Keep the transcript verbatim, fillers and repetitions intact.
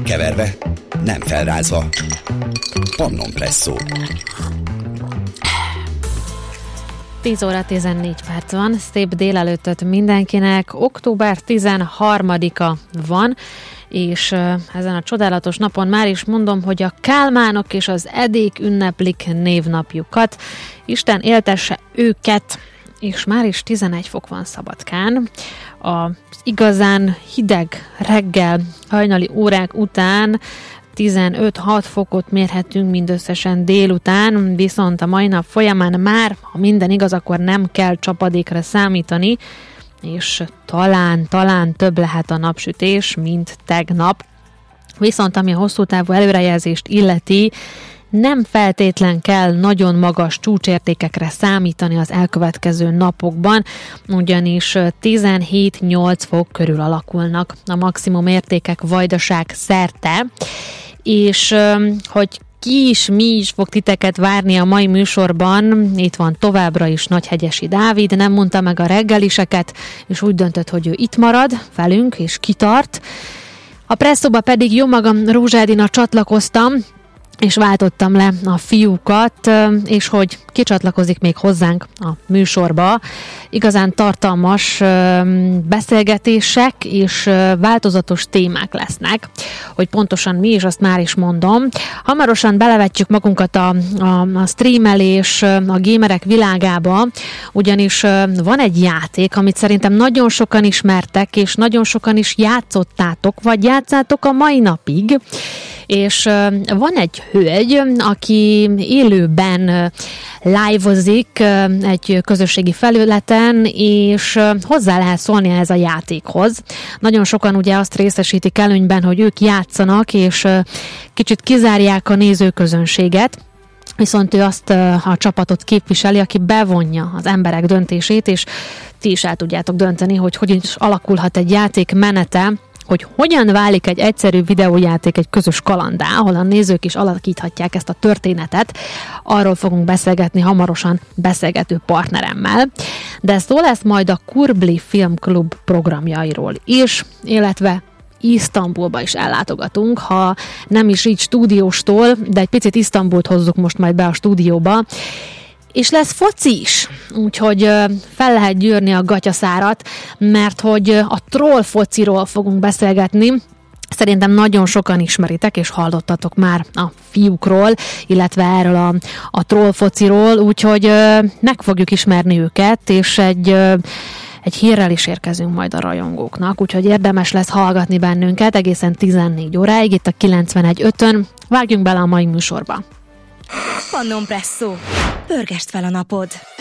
keverve, nem felrázva. Pannon Presszó. tíz óra tizennégy perc van, szép délelőttöt mindenkinek. október tizenharmadika van, és ezen a csodálatos napon már is mondom, hogy a kálmánok és az edék ünneplik névnapjukat. Isten éltesse őket, és már is tizenegy fok van Szabadkán. Az igazán hideg reggel, hajnali órák után tizenöt-hat fokot mérhetünk mindösszesen délután, viszont a mai nap folyamán már, ha minden igaz, akkor nem kell csapadékra számítani, és talán, talán több lehet a napsütés, mint tegnap. Viszont ami a hosszú távú előrejelzést illeti, nem feltétlen kell nagyon magas csúcsértékekre számítani az elkövetkező napokban, ugyanis tizenhét-nyolc fok körül alakulnak a maximum értékek Vajdaság szerte, és hogy ki is, mi is fog titeket várni a mai műsorban. Itt van továbbra is Nagyhegyesi Dávid, nem mondta meg a reggeliseket, és úgy döntött, hogy ő itt marad velünk, és kitart. A presszóba pedig jó magam, Rózsádina csatlakoztam, és váltottam le a fiúkat, és hogy kicsatlakozik még hozzánk a műsorba. Igazán tartalmas beszélgetések és változatos témák lesznek, hogy pontosan mi is, azt már is mondom. Hamarosan belevetjük magunkat a, a, a streamelés, a gémerek világába, ugyanis van egy játék, amit szerintem nagyon sokan ismertek, és nagyon sokan is játszottátok, vagy játszátok a mai napig, és van egy hölgy, aki élőben live-ozik egy közösségi felületen, és hozzá lehet szólni ez a játékhoz. Nagyon sokan ugye azt részesítik előnyben, hogy ők játszanak, és kicsit kizárják a nézőközönséget, viszont ő azt a csapatot képviseli, aki bevonja az emberek döntését, és ti is el tudjátok dönteni, hogy hogy is alakulhat egy játék menete, hogy hogyan válik egy egyszerű videójáték egy közös kalanddá, ahol a nézők is alakíthatják ezt a történetet. Arról fogunk beszélgetni hamarosan beszélgető partneremmel. De szó lesz majd a Kurbli Filmklub programjairól is, illetve Isztambulba is ellátogatunk, ha nem is így stúdióstól, de egy picit Isztambult hozzuk most majd be a stúdióba. És lesz foci is, úgyhogy fel lehet gyűrni a gatyaszárat, mert hogy a troll fociról fogunk beszélgetni. Szerintem nagyon sokan ismeritek, és hallottatok már a fiúkról, illetve erről a, a troll fociról, úgyhogy meg fogjuk ismerni őket, és egy... Egy hírrel is érkezünk majd a rajongóknak, úgyhogy érdemes lesz hallgatni bennünket egészen tizennégy óráig, itt a kilencvenegy ötön. Vágjunk bele a mai műsorba. Pannon Presszó. Pörgesd fel a napod.